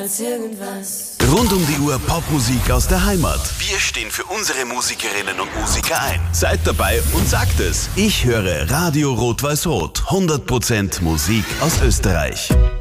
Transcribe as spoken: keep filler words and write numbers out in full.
als irgendwas. Rund um die Uhr Popmusik aus der Heimat. Wir stehen für unsere Musikerinnen und Musiker ein. Seid dabei und sagt es. Ich höre Radio Rot-Weiß-Rot. hundert Prozent Musik aus Österreich.